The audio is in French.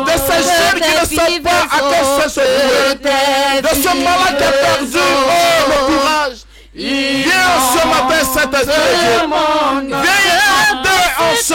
de ces jeunes qui ne savent pas à quel sens se vouer, de ce malade qui a perdu le courage. Viens ce matin, Saint-Esprit de Dieu.